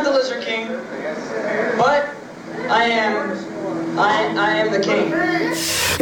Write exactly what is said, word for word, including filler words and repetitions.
the Lizard King, but I am, I, I am the king.